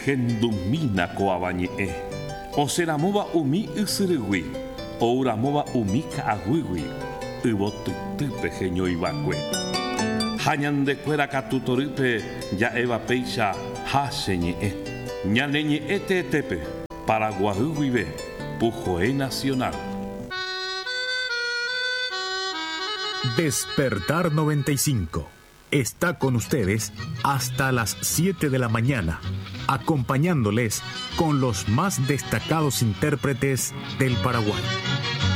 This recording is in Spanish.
rehendumína koavañe'ẽ. Osẽramóva umi ysyryguy, ouramóva umi ka'aguýgui, yvotytýpe heñoiva'ekue. Ha ñandekuéra katu torýpe ja'éva péicha háche ñe'ẽ. Ñane ñe'ẽ teetépe, Paraguay guive, Pujoé Nacional. Despertar 95. Está con ustedes hasta las 7 de la mañana, acompañándoles con los más destacados intérpretes del Paraguay.